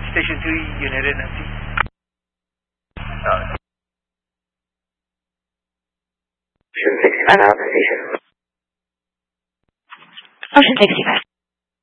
Station 3, unit in empty. Ocean 65 out of the station. Ocean 65.